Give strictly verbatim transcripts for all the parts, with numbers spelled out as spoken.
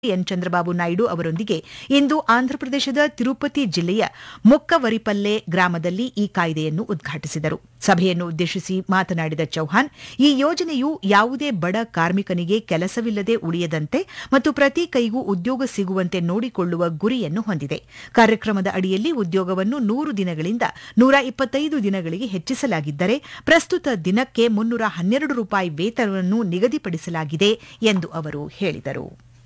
N Chandrababu Naidu ಅವರೊಂದಿಗೆ ಇಂದು ಆಂಧ್ರಪ್ರದೇಶದ ತಿರುಪತಿ ಜಿಲ್ಲೆಯ ಮುಕ್ಕವರಿಪಲ್ಲೆ ಗ್ರಾಮದಲ್ಲಿ ಈ ಕಾಯ್ದೆಯನ್ನು ಉದ್ಘಾಟಿಸಿದರು. ಸಭೆಯನ್ನು ಉದ್ದೇಶಿಸಿ ಮಾತನಾಡಿದ ಚೌಹಾಣ್, ಈ ಯೋಜನೆಯು ಯಾವುದೇ ಬಡ ಕಾರ್ಮಿಕನಿಗೆ ಕೆಲಸವಿಲ್ಲದೆ ಉಳಿಯದಂತೆ ಮತ್ತು ಪ್ರತಿ ಕೈಗೂ ಉದ್ಯೋಗ ಸಿಗುವಂತೆ ನೋಡಿಕೊಳ್ಳುವ ಗುರಿಯನ್ನು ಹೊಂದಿದೆ. ಕಾರ್ಯಕ್ರಮದ ಅಡಿಯಲ್ಲಿ ಉದ್ಯೋಗವನ್ನು ನೂರು ದಿನಗಳಿಂದ ನೂರ ಇಪ್ಪತ್ತೈದು ದಿನಗಳಿಗೆ ಹೆಚ್ಚಿಸಲಾಗಿದ್ದರೆ ಪ್ರಸ್ತುತ ದಿನಕ್ಕೆ ಮುನ್ನೂರ ಹನ್ನೆರಡು ರೂಪಾಯಿ ವೇತನವನ್ನು ನಿಗದಿಪಡಿಸಲಾಗಿದೆ ಎಂದು ಅವರು ಹೇಳಿದರು.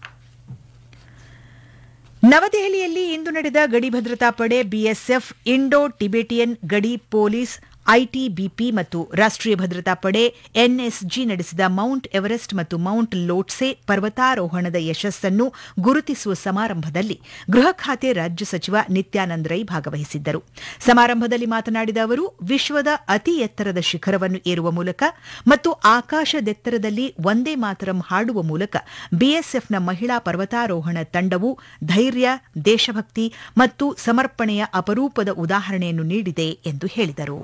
ನವದೆಹಲಿಯಲ್ಲಿ ಇಂದು ನಡೆದ ಗಡಿ ಭದ್ರತಾ ಪಡೆ, ಬಿಎಸ್ಎಫ್, ಇಂಡೋ ಟಿಬೆಟಿಯನ್ ಗಡಿ ಪೊಲೀಸ್, ಐಟಿಬಿಪಿ ಮತ್ತು ರಾಷ್ಟೀಯ ಭದ್ರತಾ ಪಡೆ ಎನ್ಎಸ್ಜಿ ನಡೆಸಿದ ಮೌಂಟ್ ಎವರೆಸ್ಟ್ ಮತ್ತು ಮೌಂಟ್ ಲೋಟ್ಸೆ ಪರ್ವತಾರೋಹಣದ ಯಶಸ್ಸನ್ನು ಗುರುತಿಸುವ ಸಮಾರಂಭದಲ್ಲಿ ಗೃಹ ಖಾತೆ ರಾಜ್ಯ ಸಚಿವ ನಿತ್ಯಾನಂದ್ ರೈ ಭಾಗವಹಿಸಿದ್ದರು. ಸಮಾರಂಭದಲ್ಲಿ ಮಾತನಾಡಿದ ಅವರು, ವಿಶ್ವದ ಅತಿ ಎತ್ತರದ ಶಿಖರವನ್ನು ಏರುವ ಮೂಲಕ ಮತ್ತು ಆಕಾಶದೆತ್ತರದಲ್ಲಿ ವಂದೇ ಮಾತರಂ ಹಾಡುವ ಮೂಲಕ ಬಿಎಸ್ಎಫ್ನ ಮಹಿಳಾ ಪರ್ವತಾರೋಹಣ ತಂಡವು ಧೈರ್ಯ, ದೇಶಭಕ್ತಿ ಮತ್ತು ಸಮರ್ಪಣೆಯ ಅಪರೂಪದ ಉದಾಹರಣೆಯನ್ನು ನೀಡಿದೆ ಎಂದು ಹೇಳಿದರು.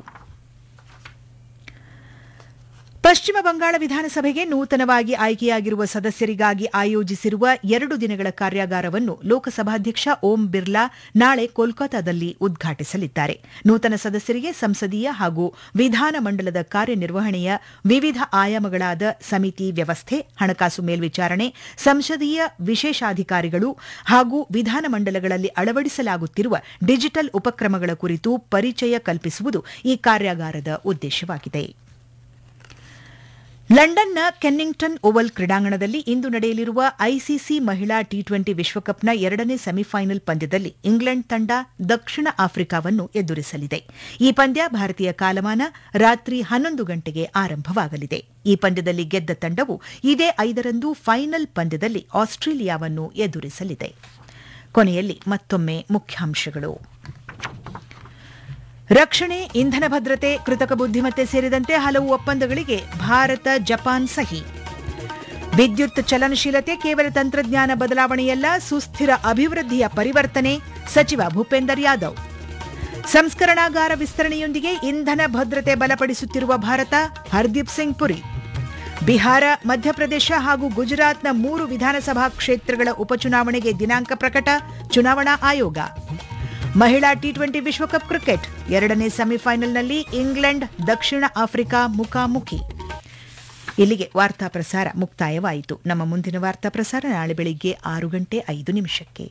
ಪಶ್ಚಿಮ ಬಂಗಾಳ ವಿಧಾನಸಭೆಗೆ ನೂತನವಾಗಿ ಆಯ್ಕೆಯಾಗಿರುವ ಸದಸ್ಯರಿಗಾಗಿ ಆಯೋಜಿಸಿರುವ ಎರಡು ದಿನಗಳ ಕಾರ್ಯಾಗಾರವನ್ನು ಲೋಕಸಭಾಧ್ಯಕ್ಷ ಓಂ ಬಿರ್ಲಾ ನಾಳೆ ಕೋಲ್ಕತಾದಲ್ಲಿ ಉದ್ಘಾಟಿಸಲಿದ್ದಾರೆ. ನೂತನ ಸದಸ್ಯರಿಗೆ ಸಂಸದೀಯ ಹಾಗೂ ವಿಧಾನಮಂಡಲದ ಕಾರ್ಯನಿರ್ವಹಣೆಯ ವಿವಿಧ ಆಯಾಮಗಳಾದ ಸಮಿತಿ ವ್ಯವಸ್ಥೆ, ಹಣಕಾಸು ಮೇಲ್ವಿಚಾರಣೆ, ಸಂಸದೀಯ ವಿಶೇಷಾಧಿಕಾರಿಗಳು ಹಾಗೂ ವಿಧಾನಮಂಡಲಗಳಲ್ಲಿ ಅಳವಡಿಸಲಾಗುತ್ತಿರುವ ಡಿಜಿಟಲ್ ಉಪಕ್ರಮಗಳ ಕುರಿತು ಪರಿಚಯ ಕಲ್ಪಿಸುವುದು ಈ ಕಾರ್ಯಾಗಾರದ ಉದ್ದೇಶವಾಗಿದೆ. ಲಂಡನ್ನ ಕೆನ್ನಿಂಗ್ಟನ್ ಓವಲ್ ಕ್ರೀಡಾಂಗಣದಲ್ಲಿ ಇಂದು ನಡೆಯಲಿರುವ ಐಸಿಸಿ ಮಹಿಳಾ ಟಿ ಟ್ವೆಂಟಿ ವಿಶ್ವಕಪ್ನ ಎರಡನೇ ಸೆಮಿಫೈನಲ್ ಪಂದ್ಯದಲ್ಲಿ ಇಂಗ್ಲೆಂಡ್ ತಂಡ ದಕ್ಷಿಣ ಆಫ್ರಿಕಾವನ್ನು ಎದುರಿಸಲಿದೆ. ಈ ಪಂದ್ಯ ಭಾರತೀಯ ಕಾಲಮಾನ ರಾತ್ರಿ ಹನ್ನೊಂದು ಗಂಟೆಗೆ ಆರಂಭವಾಗಲಿದೆ. ಈ ಪಂದ್ಯದಲ್ಲಿ ಗೆದ್ದ ತಂಡವು ಇದೇ ಐದರಂದು ಫೈನಲ್ ಪಂದ್ಯದಲ್ಲಿ ಆಸ್ಟ್ರೇಲಿಯಾವನ್ನು ಎದುರಿಸಲಿದೆ. ಕೊನೆಯಲ್ಲಿ ಮತ್ತೊಮ್ಮೆ ಮುಖ್ಯಾಂಶಗಳು. ರಕ್ಷಣೆ, ಇಂಧನ ಭದ್ರತೆ, ಕೃತಕ ಬುದ್ಧಿಮತ್ತೆ ಸೇರಿದಂತೆ ಹಲವು ಒಪ್ಪಂದಗಳಿಗೆ ಭಾರತ, ಜಪಾನ್ ಸಹಿ. ವಿದ್ಯುತ್ ಚಲನಶೀಲತೆ ಕೇವಲ ತಂತ್ರಜ್ಞಾನ ಬದಲಾವಣೆಯಲ್ಲ, ಸುಸ್ಥಿರ ಅಭಿವೃದ್ಧಿಯ ಪರಿವರ್ತನೆ, ಸಚಿವ ಭೂಪೇಂದರ್ ಯಾದವ್. ಸಂಸ್ಕರಣಾಗಾರ ವಿಸ್ತರಣೆಯೊಂದಿಗೆ ಇಂಧನ ಭದ್ರತೆ ಬಲಪಡಿಸುತ್ತಿರುವ ಭಾರತ, ಹರ್ದೀಪ್ ಸಿಂಗ್ ಪುರಿ. ಬಿಹಾರ, ಮಧ್ಯಪ್ರದೇಶ ಹಾಗೂ ಗುಜರಾತ್ನ ಮೂರು ವಿಧಾನಸಭಾ ಕ್ಷೇತ್ರಗಳ ಉಪಚುನಾವಣೆಗೆ ದಿನಾಂಕ ಪ್ರಕಟ, ಚುನಾವಣಾ ಆಯೋಗ. ಮಹಿಳಾ ಟಿ ಟ್ವೆಂಟಿ ವಿಶ್ವಕಪ್ ಕ್ರಿಕೆಟ್ ಎರಡನೇ ಸೆಮಿಫೈನಲ್ನಲ್ಲಿ ಇಂಗ್ಲೆಂಡ್, ದಕ್ಷಿಣ ಆಫ್ರಿಕಾ ಮುಖಾಮುಖಿ. ಇಲ್ಲಿಗೆ ವಾರ್ತಾ ಪ್ರಸಾರ ಮುಕ್ತಾಯವಾಯಿತು. ನಮ್ಮ ಮುಂದಿನ ವಾರ್ತಾ ಪ್ರಸಾರ ನಾಳೆ ಬೆಳಿಗ್ಗೆ ಆರು ಗಂಟೆ ಐದು ನಿಮಿಷಕ್ಕೆ.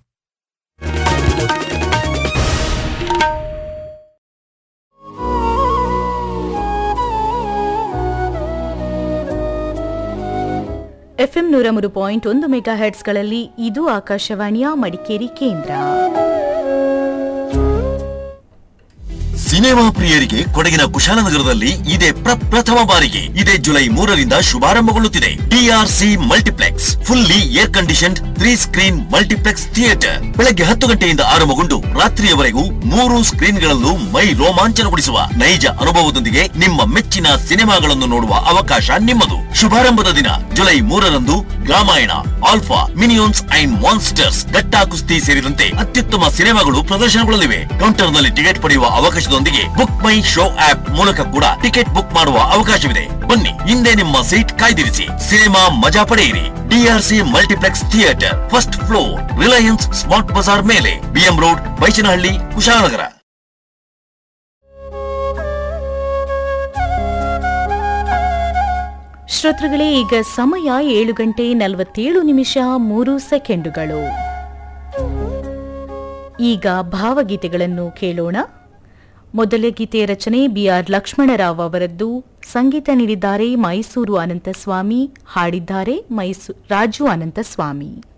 ಎಫ್ಎಂ ನೂರ ಮೂರು ಪಾಯಿಂಟ್ ಒಂದು ಮೆಗಾ ಹರ್ಟ್ಸ್ಗಳಲ್ಲಿ ಇದು ಆಕಾಶವಾಣಿಯ ಮಡಿಕೇರಿ ಕೇಂದ್ರ. ಸಿನಿಮಾ ಪ್ರಿಯರಿಗೆ ಕೊಡಗಿನ ಕುಶಾಲನಗರದಲ್ಲಿ ಇದೇ ಪ್ರಪ್ರಥಮ ಬಾರಿಗೆ ಇದೇ ಜುಲೈ ಮೂರರಿಂದ ಶುಭಾರಂಭಗೊಳ್ಳುತ್ತಿದೆ ಟಿಆರ್ಸಿ multiplex, fully air conditioned three screen multiplex theatre. ಬೆಳಗ್ಗೆ ಹತ್ತು ಗಂಟೆಯಿಂದ ಆರಂಭಗೊಂಡು ರಾತ್ರಿಯವರೆಗೂ ಮೂರು ಸ್ಕ್ರೀನ್ಗಳಲ್ಲೂ ಮೈ ರೋಮಾಂಚನಗೊಳಿಸುವ ನೈಜ ಅನುಭವದೊಂದಿಗೆ ನಿಮ್ಮ ಮೆಚ್ಚಿನ ಸಿನಿಮಾಗಳನ್ನು ನೋಡುವ ಅವಕಾಶ ನಿಮ್ಮದು. ಶುಭಾರಂಭದ ದಿನ ಜುಲೈ ಮೂರರಂದು ರಾಮಾಯಣ, ಆಲ್ಫಾ, ಮಿನಿಯೋನ್ಸ್ ಅಂಡ್ ಮಾನ್ಸ್ಟರ್ಸ್, ಗಟ್ಟಾ ಕುಸ್ತಿ ಸೇರಿದಂತೆ ಅತ್ಯುತ್ತಮ ಸಿನಿಮಾಗಳು ಪ್ರದರ್ಶನಗೊಳ್ಳಲಿವೆ. ಕೌಂಟರ್ನಲ್ಲಿ ಟಿಕೆಟ್ ಪಡೆಯುವ ಅವಕಾಶದೊಂದಿಗೆ ಬುಕ್ ಮೈ ಶೋ ಆಪ್ ಮೂಲಕ ಕೂಡ ಟಿಕೆಟ್ ಬುಕ್ ಮಾಡುವ ಅವಕಾಶವಿದೆ. ಬನ್ನಿ, ಹಿಂದೆ ನಿಮ್ಮ ಸೀಟ್ ಕಾಯ್ದಿರಿಸಿ, ಸಿನಿಮಾ ಮಜಾ ಪಡೆಯಿರಿ. DRC multiplex theatre, first floor, Reliance smart Bazaar ಮೇಲೆ, ಬಿಎಂ ರೋಡ್, ಬೈಚನಹಳ್ಳಿ, ಕುಶಾಲನಗರ. ಶ್ರೋತೃಗಳೇ, ಈಗ ಸಮಯ ಏಳು ಗಂಟೆ ನಲವತ್ತೇಳು ನಿಮಿಷ ಮೂರು ಸೆಕೆಂಡುಗಳು. ಈಗ ಭಾವಗೀತೆಗಳನ್ನು ಕೇಳೋಣ. ಮೊದಲ ಗೀತೆ ರಚನೆ ಬಿಆರ್ ಲಕ್ಷ್ಮಣರಾವ್ ಅವರದ್ದು, ಸಂಗೀತ ನೀಡಿದ್ದಾರೆ ಮೈಸೂರು ಅನಂತಸ್ವಾಮಿ, ಹಾಡಿದ್ದಾರೆ ಮೈಸೂರು ರಾಜು ಅನಂತಸ್ವಾಮಿ.